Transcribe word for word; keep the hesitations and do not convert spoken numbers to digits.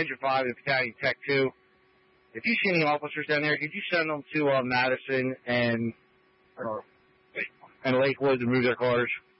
Ranger five and Battalion Tech two. If you see any officers down there, could you send them to uh, Madison and uh, and Lakewood to move their cars?